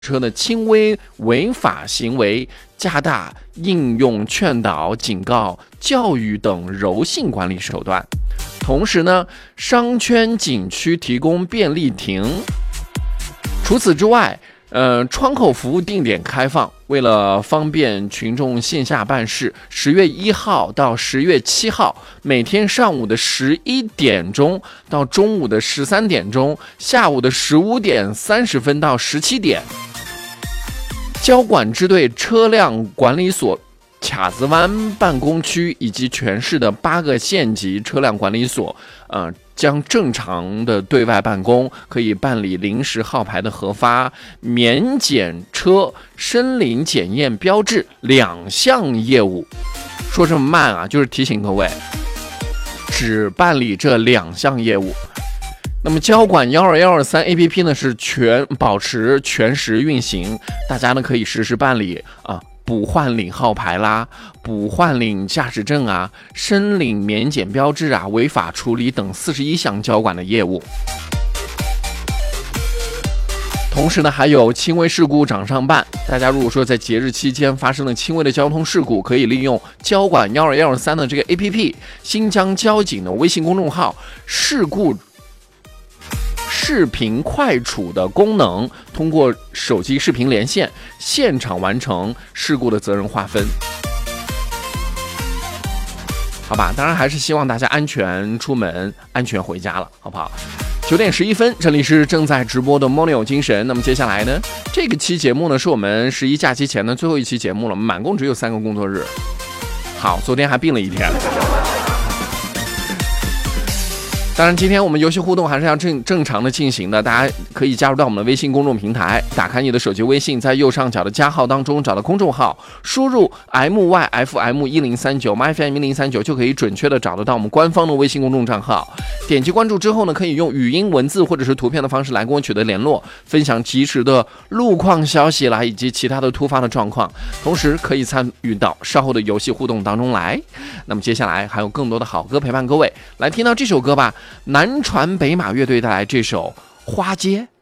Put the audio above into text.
车的轻微违法行为，加大应用劝导、警告、教育等柔性管理手段。同时呢，商圈景区提供便利停。除此之外，窗口服务定点开放，为了方便群众线下办事，10月1号到10月7号，每天上午的11点钟到中午的13点钟，下午的15点30分到17点。交管支队车辆管理所卡子湾办公区以及全市的8个县级车辆管理所，将正常的对外办公，可以办理临时号牌的核发、免检车、申领检验标志2项业务。说这么慢啊，就是提醒各位，只办理这2项业务。那么交管12123 APP 呢是保持全时运行，大家呢可以实时办理补换领号牌啦，补换领驾驶证啊，申领免检标志啊，违法处理等41项交管的业务。同时呢，还有轻微事故掌上办，大家如果说在节日期间发生了轻微的交通事故，可以利用交管12123的这个 APP， 新疆交警的微信公众号事故视频快处的功能，通过手机视频连线，现场完成事故的责任划分。好吧，当然还是希望大家安全出门，安全回家了，好不好？9点11分，这里是正在直播的 Money 精神。那么接下来呢，这个期节目呢是我们11假期前的最后一期节目了，满共只有3个工作日。好，昨天还病了1天。当然，今天我们游戏互动还是要正常的进行的，大家可以加入到我们的微信公众平台，打开你的手机微信，在右上角的加号当中找到公众号，输入 myfm1039 就可以准确的找得到我们官方的微信公众账号。点击关注之后呢，可以用语音、文字或者是图片的方式来跟我取得联络，分享及时的路况消息啦，以及其他的突发的状况，同时可以参与到稍后的游戏互动当中来。那么接下来还有更多的好歌陪伴各位，来听到这首歌吧。南传北马乐队带来这首《花街》。